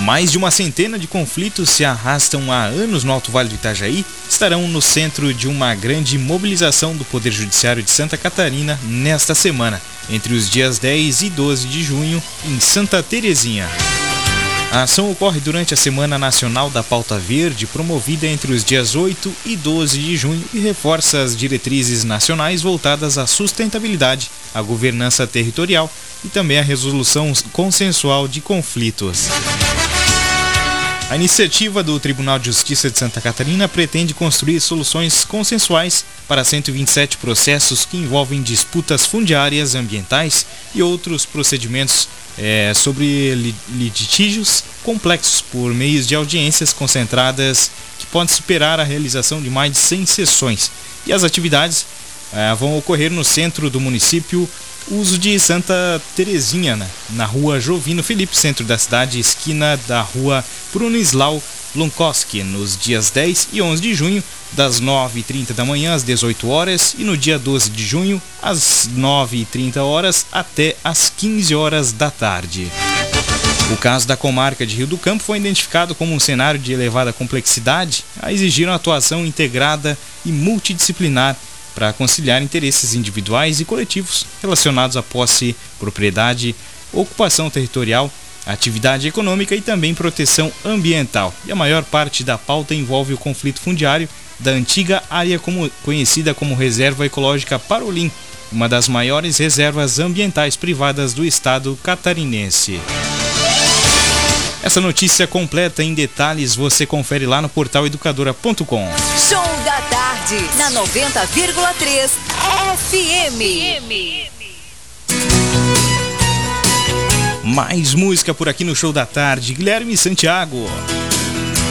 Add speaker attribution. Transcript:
Speaker 1: Mais de uma centena de conflitos se arrastam há anos no Alto Vale do Itajaí estarão no centro de uma grande mobilização do Poder Judiciário de Santa Catarina nesta semana, entre os dias 10 e 12 de junho, em Santa Terezinha. A ação ocorre durante a Semana Nacional da Pauta Verde, promovida entre os dias 8 e 12 de junho e reforça as diretrizes nacionais voltadas à sustentabilidade, à governança territorial e também à resolução consensual de conflitos. A iniciativa do Tribunal de Justiça de Santa Catarina pretende construir soluções consensuais para 127 processos que envolvem disputas fundiárias, ambientais e outros procedimentos sobre litígios complexos por meio de audiências concentradas que podem superar a realização de mais de 100 sessões. E as atividades vão ocorrer no centro do município, uso de Santa Terezinha, na rua Jovino Felipe, centro da cidade, esquina da rua Brunislau Lonkowski, nos dias 10 e 11 de junho, das 9h30 da manhã às 18 horas e no dia 12 de junho, às 9h30 horas até às 15 horas da tarde. O caso da comarca de Rio do Campo foi identificado como um cenário de elevada complexidade a exigir uma atuação integrada e multidisciplinar para conciliar interesses individuais e coletivos relacionados à posse, propriedade, ocupação territorial, atividade econômica e também proteção ambiental. E a maior parte da pauta envolve o conflito fundiário da antiga área conhecida como Reserva Ecológica Parolim, uma das maiores reservas ambientais privadas do estado catarinense. Essa notícia completa em detalhes você confere lá no portal educadora.com.
Speaker 2: Show da tarde na 90,3 FM.
Speaker 1: Mais música por aqui no Show da Tarde. Guilherme Santiago.